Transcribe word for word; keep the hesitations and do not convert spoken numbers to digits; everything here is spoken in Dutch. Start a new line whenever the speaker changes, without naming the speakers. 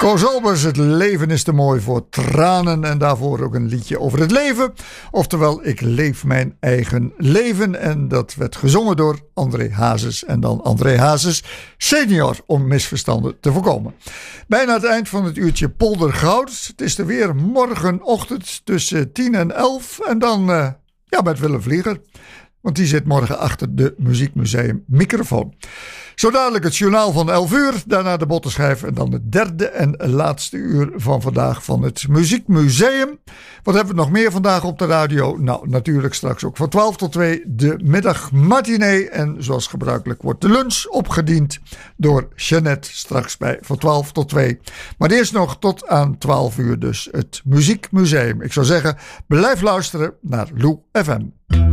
Koos Albers, het leven is te mooi voor tranen. En daarvoor ook een liedje over het leven. Oftewel, ik leef mijn eigen leven. En dat werd gezongen door André Hazes. En dan André Hazes senior, om misverstanden te voorkomen. Bijna het eind van het uurtje Poldergoud. Het is er weer morgenochtend tussen tien en elf. En dan uh, ja, met Willem Vlieger. Want die zit morgen achter de Muziekmuseum microfoon. Zo dadelijk het journaal van elf uur. Daarna de bottenschijf. En dan het derde en laatste uur van vandaag van het Muziekmuseum. Wat hebben we nog meer vandaag op de radio? Nou, natuurlijk straks ook van twaalf tot twee de middagmatinee. En zoals gebruikelijk wordt de lunch opgediend door Jeannette. Straks bij van twaalf tot twee. Maar eerst nog tot aan twaalf uur dus het Muziekmuseum. Ik zou zeggen, blijf luisteren naar Lou F M.